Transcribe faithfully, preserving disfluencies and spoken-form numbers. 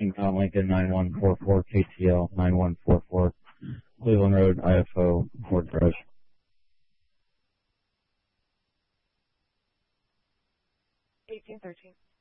thirteen Mount Lincoln nine one four four, K T L nine one four four, Cleveland Road, I F O, Fort Dodge. eighteen thirteen.